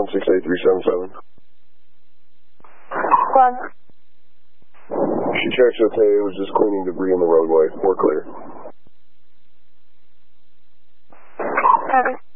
68377. One. She checks okay, it was just cleaning debris in the roadway. We're clear. Copy.